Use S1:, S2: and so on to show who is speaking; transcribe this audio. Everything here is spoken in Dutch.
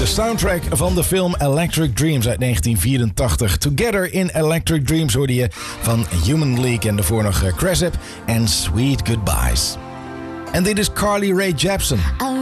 S1: De soundtrack van de film Electric Dreams uit 1984. Together in Electric Dreams hoorde je van Human League en daarvoor nog Cresip en Sweet Goodbyes. En dit is Carly Rae Jepsen.